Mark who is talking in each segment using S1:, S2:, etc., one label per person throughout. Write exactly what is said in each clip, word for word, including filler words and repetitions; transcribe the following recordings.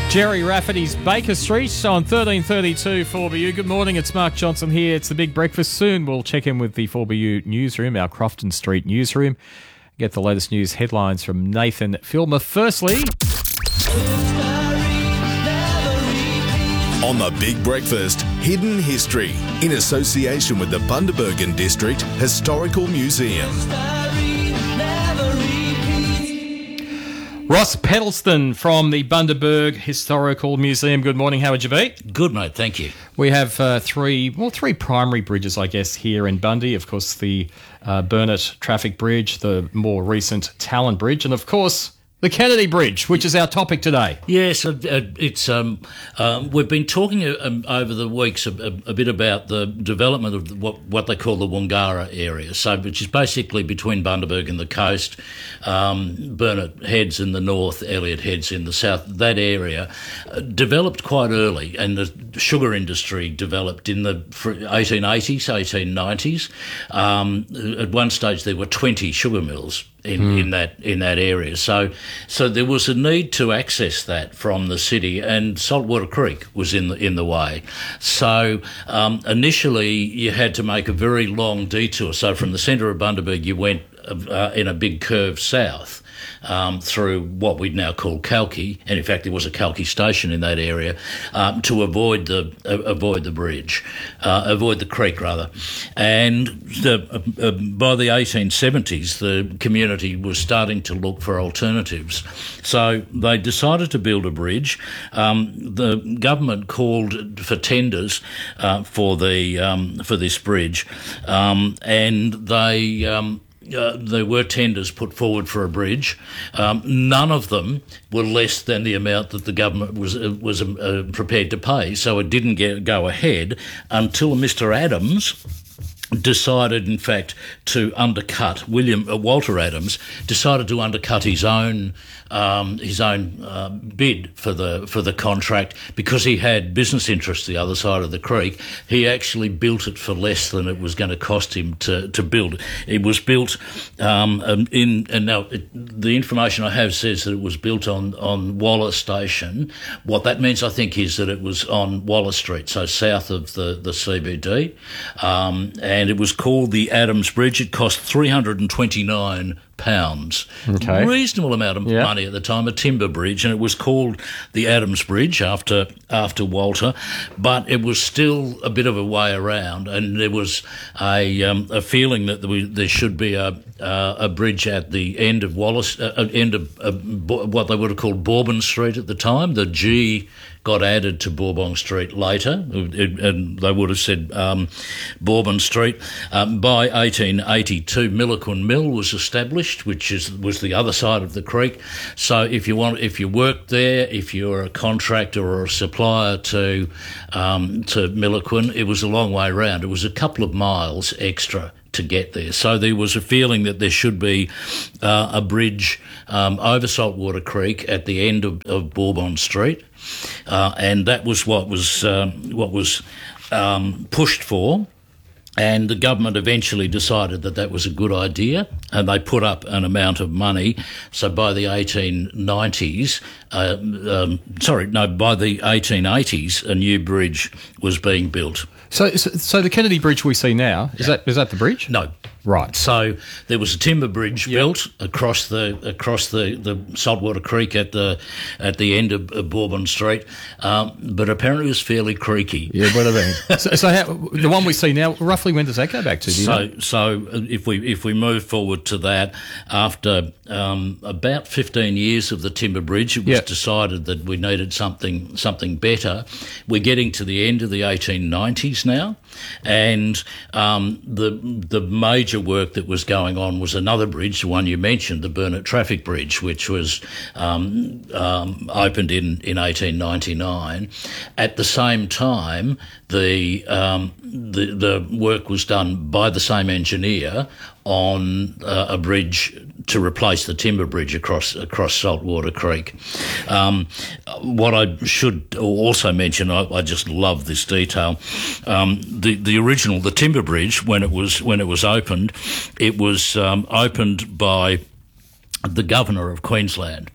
S1: Jerry Rafferty's Baker Street on thirteen thirty-two four B U. Good morning, it's Mark Johnson here. It's the Big Breakfast. Soon we'll check in with the four B U newsroom, our Crofton Street newsroom, get the latest news headlines from Nathan Filmer. Firstly,
S2: on the Big Breakfast, Hidden History, in association with the Bundaberg District Historical Museum.
S1: Ross Pedalston from the Bundaberg Historical Museum. Good morning, how would you be?
S3: Good, mate, thank you.
S1: We have uh, three, well, three primary bridges, I guess, here in Bundy. Of course, the uh, Burnett Traffic Bridge, the more recent Talon Bridge, and of course, the Kennedy Bridge, which is our topic today.
S3: Yes, uh, it's um, um, we've been talking um, over the weeks a, a, a bit about the development of the, what what they call the Wangara area, so which is basically between Bundaberg and the coast, um, Burnett Heads in the north, Elliott Heads in the south. That area uh, developed quite early, and the sugar industry developed in the eighteen eighties, eighteen nineties. Um, at one stage, there were twenty sugar mills in, mm. in that in that area. So so there was a need to access that from the city, and Saltwater Creek was in the in the way. So um, initially you had to make a very long detour. So from the centre of Bundaberg you went uh, in a big curve south. Um, through what we'd now call Kalki, and in fact there was a Kalki station in that area, um, to avoid the uh, avoid the bridge, uh, avoid the creek rather. And the, uh, uh, by the eighteen seventies, the community was starting to look for alternatives. So they decided to build a bridge. Um, the government called for tenders uh, for the um, for this bridge, um, and they. Um, Uh, there were tenders put forward for a bridge. Um, none of them were less than the amount that the government was uh, was uh, prepared to pay, so it didn't get, go ahead until Mister Adams decided, in fact, to undercut William uh, Walter Adams decided to undercut his own um, his own uh, bid for the for the contract because he had business interests the other side of the creek. He actually built it for less than it was going to cost him to to build it. It was built um, in and now it, the information I have says that it was built on on Waller Station. What that means, I think, is that it was on Waller Street, so south of the the C B D. Um, and And it was called the Adams Bridge. It cost three hundred twenty-nine pounds.
S1: Okay.
S3: Reasonable amount of
S1: yeah.
S3: money at the time, a timber bridge, and it was called the Adams Bridge after after Walter, but it was still a bit of a way around, and there was a um, a feeling that there, was, there should be a uh, a bridge at the end of Wallace, uh, end of uh, what they would have called Bourbon Street at the time. The G got added to Bourbon Street later, it, and they would have said um, Bourbon Street. Um, by eighteen eighty-two, Milliquin Mill was established, which is was the other side of the creek. So if you want, if you worked there, if you were a contractor or a supplier to um, to Milliquin, it was a long way round. It was a couple of miles extra to get there. So there was a feeling that there should be uh, a bridge um, over Saltwater Creek at the end of, of Bourbon Street. Uh, and that was what was um, what was um, pushed for, and the government eventually decided that that was a good idea, and they put up an amount of money. So by the eighteen nineties, uh, um, sorry, no, by the eighteen eighties, a new bridge was being built.
S1: So, so, so the Kennedy Bridge we see now, is
S3: yeah.
S1: that is that the bridge?
S3: No.
S1: Right.
S3: So there was a timber bridge
S1: yep.
S3: built across the across the, the Saltwater Creek at the at the end of, of Bourbon Street, um, but apparently it was fairly creaky.
S1: Yeah, what I mean. so, so how, the one we see now, roughly when does that go back to? Do you
S3: so
S1: know?
S3: so if we if we move forward to that, after um, about fifteen years of the timber bridge, it was
S1: yep.
S3: decided that we needed something something better. We're getting to the end of the eighteen nineties now, and um, the the major work that was going on was another bridge, the one you mentioned, the Burnett Traffic Bridge, which was um, um, opened in, in eighteen ninety-nine. At the same time, the, um, the the work was done by the same engineer on uh, a bridge to replace the timber bridge across across Saltwater Creek. Um, what I should also mention, I, I just love this detail. Um, the the original, the timber bridge, when it was when it was opened, it was um, opened by the Governor of Queensland.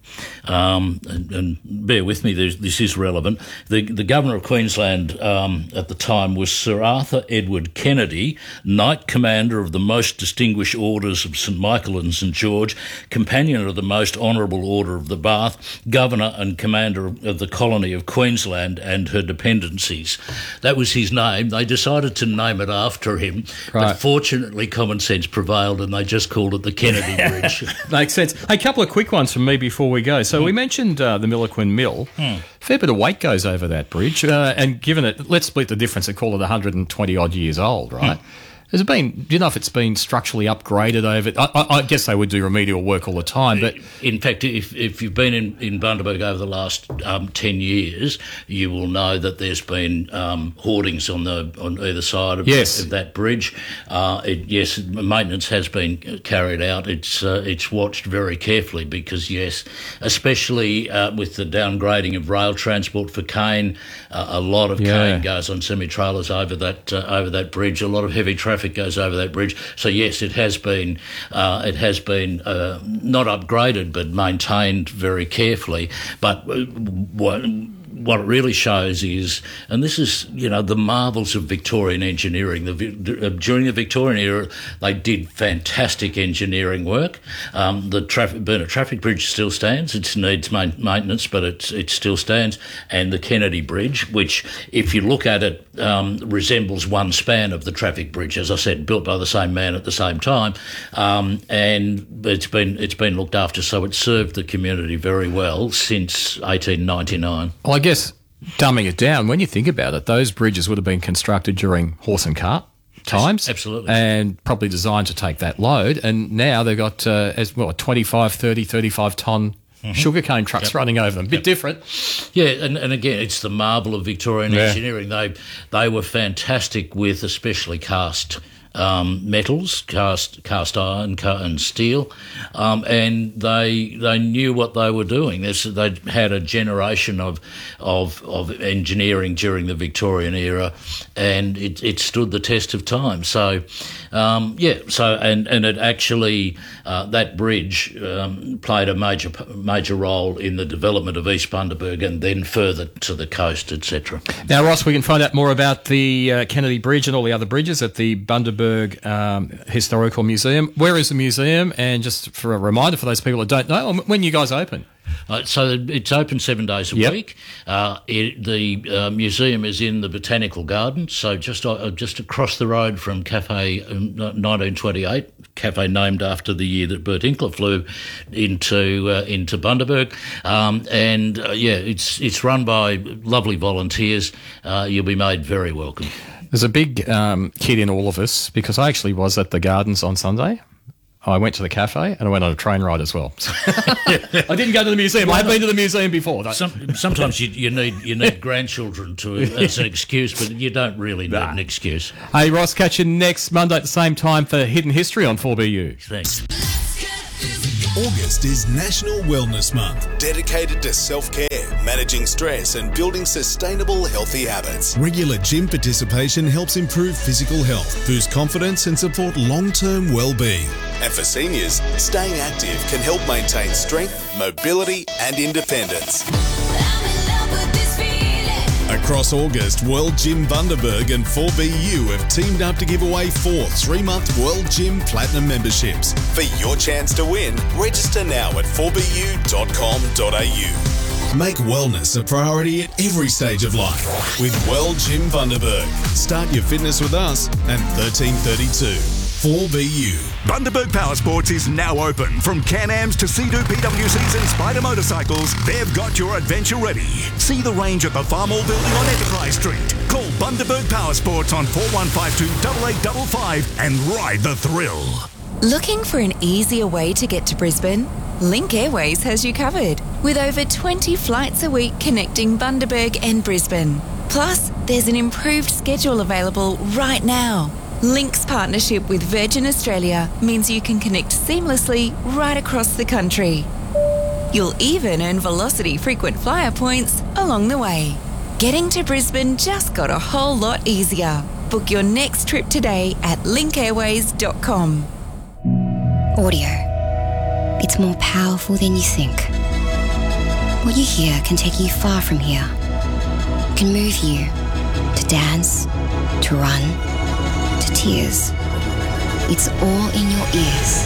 S3: um, and, and bear with me, this is relevant. The, the Governor of Queensland um, at the time was Sir Arthur Edward Kennedy, Knight Commander of the Most Distinguished Orders of St Michael and St George, Companion of the Most Honourable Order of the Bath, Governor and Commander of the Colony of Queensland and her dependencies. That was his name. They decided to name it after him,
S1: right.
S3: but fortunately common sense prevailed and they just called it the Kennedy Bridge.
S1: Makes sense. Hey, a couple of quick ones from me before we go. So mm. we mentioned uh, the Milliquin Mill. Mm. Fair bit of weight goes over that bridge, uh, and given it, let's split the difference and call it one hundred twenty odd years old, right? Mm. Has it been, do you know if it's been structurally upgraded over, I, I, I guess they would do remedial work all the time, but...
S3: In fact, if, if you've been in, in Bundaberg over the last um, ten years, you will know that there's been um, hoardings on the on either side of,
S1: yes.
S3: of that bridge. Uh, it, yes, maintenance has been carried out. It's uh, it's watched very carefully because, yes, especially uh, with the downgrading of rail transport for cane, uh, a lot of
S1: yeah.
S3: cane goes on semi-trailers over that, uh, over that bridge, a lot of heavy traffic goes over that bridge. So yes, it has been uh, it has been uh, not upgraded but maintained very carefully. But what what it really shows is, and this is, you know, the marvels of Victorian engineering. The, during the Victorian era, they did fantastic engineering work. Um, the traffic, Burnett Traffic Bridge still stands. It needs maintenance, but it, it still stands. And the Kennedy Bridge, which, if you look at it, um, resembles one span of the traffic bridge, as I said, built by the same man at the same time. Um, and it's been it's been looked after, so it's served the community very well since eighteen ninety-nine.
S1: Well, I guess dumbing it down, when you think about it, those bridges would have been constructed during horse and cart times.
S3: Absolutely.
S1: And probably designed to take that load. And now they've got uh, as well twenty-five, thirty, thirty-five tonne mm-hmm. sugarcane trucks yep. running over them. A bit yep. different.
S3: Yeah, and, and again, it's the marvel of Victorian
S1: yeah.
S3: engineering. They they were fantastic with especially cast Um, metals, cast cast iron and steel, um, and they they knew what they were doing. They had a generation of of of engineering during the Victorian era, and it, it stood the test of time. So, um, yeah, so and and it actually uh, that bridge um, played a major major role in the development of East Bundaberg and then further to the coast, et cetera.
S1: Now, Ross, we can find out more about the uh, Kennedy Bridge and all the other bridges at the Bundaberg Um, Historical Museum. Where is the museum? And just for a reminder for those people that don't know, when you guys open?
S3: Uh, so it's open seven days a
S1: yep.
S3: week. Uh, it, the uh, museum is in the Botanical Gardens, so just uh, just across the road from Cafe nineteen twenty-eight, cafe named after the year that Bert Inkler flew into uh, into Bundaberg. Um, and uh, yeah, it's it's run by lovely volunteers. Uh, you'll be made very welcome.
S1: There's a big um, kid in all of us because I actually was at the Gardens on Sunday. I went to the cafe and I went on a train ride as well. I didn't go to the museum. I've been to the museum before.
S3: Some, sometimes you, you need you need grandchildren to as an excuse, but you don't really need nah. an excuse.
S1: Hey, Ross, catch you next Monday at the same time for Hidden History on four B U.
S3: Thanks.
S2: August is National Wellness Month, dedicated to self-care, managing stress and building sustainable, healthy habits. Regular gym participation helps improve physical health, boost confidence and support long-term well-being. And for seniors, staying active can help maintain strength, mobility and independence. Across August, World Gym Bundaberg and four B U have teamed up to give away four three-month World Gym Platinum memberships. For your chance to win, register now at four b u dot com dot a u. Make wellness a priority at every stage of life with World Gym Bundaberg. Start your fitness with us at thirteen thirty-two. four B U.
S4: Bundaberg Power Sports is now open. From Can-Ams to Sea-Doo P W Cs and Spider motorcycles, they've got your adventure ready. See the range at the Farmall Building on Enterprise Street. Call Bundaberg Power Sports on four one five two, eight eight five five and ride the thrill.
S5: Looking for an easier way to get to Brisbane? Link Airways has you covered, with over twenty flights a week connecting Bundaberg and Brisbane. Plus, there's an improved schedule available right now. Link's partnership with Virgin Australia means you can connect seamlessly right across the country. You'll even earn Velocity frequent flyer points along the way. Getting to Brisbane just got a whole lot easier. Book your next trip today at link airways dot com.
S6: Audio. It's more powerful than you think. What you hear can take you far from here. It can move you to dance, to run, to tears. It's all in your ears.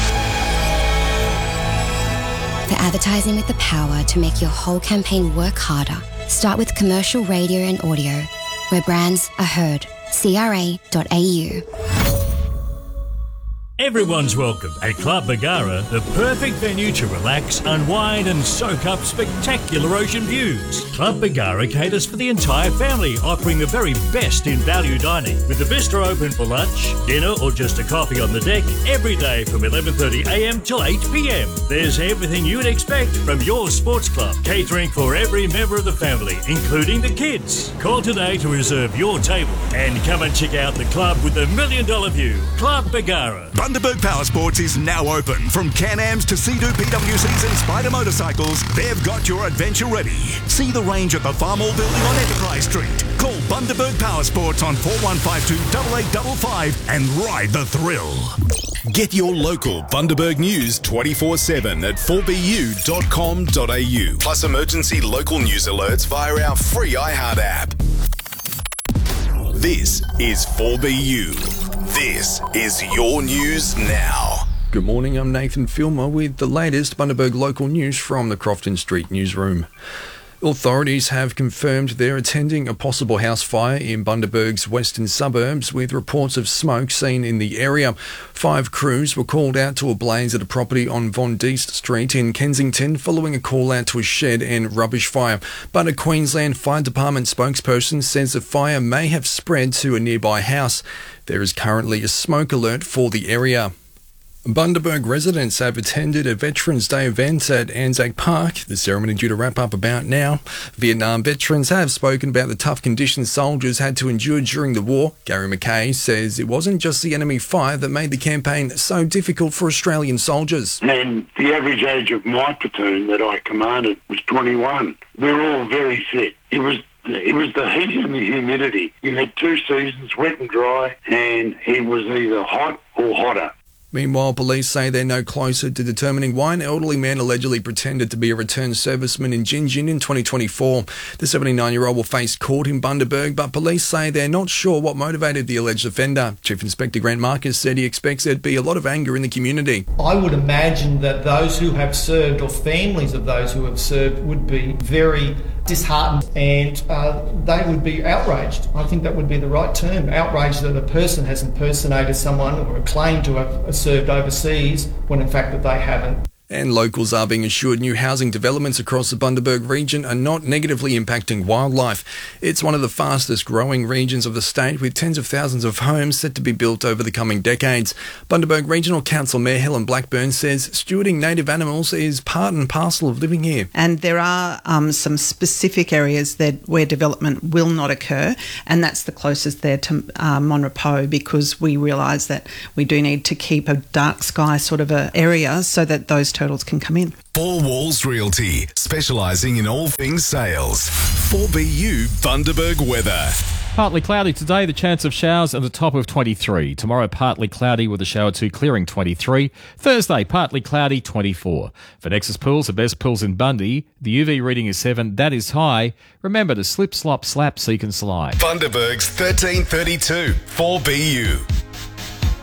S6: For advertising with the power to make your whole campaign work harder, start with commercial radio and audio, where brands are heard. C R A dot A U.
S7: Everyone's welcome at Club Bargara, the perfect venue to relax, unwind and soak up spectacular ocean views. Club Bargara caters for the entire family, offering the very best in value dining, with the bistro open for lunch, dinner or just a coffee on the deck every day from eleven thirty a m till eight p m. There's everything you'd expect from your sports club, catering for every member of the family, including the kids. Call today to reserve your table and come and check out the club with the million dollar view. Club Bargara.
S4: Bundaberg Power Sports is now open. From Can-Ams to Sea-Doo P W Cs and Spider motorcycles, they've got your adventure ready. See the range at the Farmall building on Enterprise Street. Call Bundaberg Power Sports on four one five two, eight eight five five and ride the thrill.
S2: Get your local Bundaberg news twenty-four seven at four b u dot com dot a u. Plus emergency local news alerts via our free iHeart app. This is four B U. This is your news now.
S8: Good morning, I'm Nathan Filmer with the latest Bundaberg local news from the Crofton Street newsroom. Authorities have confirmed they're attending a possible house fire in Bundaberg's western suburbs, with reports of smoke seen in the area. Five crews were called out to a blaze at a property on Von Deest Street in Kensington following a call out to a shed and rubbish fire. But a Queensland Fire Department spokesperson says the fire may have spread to a nearby house. There is currently a smoke alert for the area. Bundaberg residents have attended a Veterans Day event at Anzac Park. The ceremony due to wrap up about now. Vietnam veterans have spoken about the tough conditions soldiers had to endure during the war. Gary McKay says it wasn't just the enemy fire that made the campaign so difficult for Australian soldiers.
S9: And the average age of my platoon that I commanded was twenty-one. We were all very fit. It was It was the heat and the humidity. You had two seasons, wet and dry, and it was either hot or hotter.
S8: Meanwhile, police say they're no closer to determining why an elderly man allegedly pretended to be a returned serviceman in Gingin in twenty twenty-four. The seventy-nine-year-old will face court in Bundaberg, but police say they're not sure what motivated the alleged offender. Chief Inspector Grant Marcus said he expects there'd be a lot of anger in the community.
S10: I would imagine that those who have served, or families of those who have served, would be very disheartened, and uh, they would be outraged. I think that would be the right term, outraged that a person has impersonated someone or claimed to have served overseas when in fact that they haven't.
S8: And locals are being assured new housing developments across the Bundaberg region are not negatively impacting wildlife. It's one of the fastest growing regions of the state, with tens of thousands of homes set to be built over the coming decades. Bundaberg Regional Council Mayor Helen Blackburn says stewarding native animals is part and parcel of living here.
S11: And there are um, some specific areas that where development will not occur, and that's the closest there to uh, Monrepo, because we realise that we do need to keep a dark sky sort of a area so that those turtles can come in.
S2: Four Walls Realty, specialising in all things sales. four B U Bundaberg weather.
S1: Partly cloudy today, the chance of showers at the top of twenty-three. Tomorrow, partly cloudy with a shower or two clearing twenty-three. Thursday, partly cloudy twenty-four. For Nexus Pools, the best pools in Bundy, the U V reading is seven. That is high. Remember to slip, slop, slap, seek and slide.
S2: Bundaberg's thirteen thirty-two, four B U.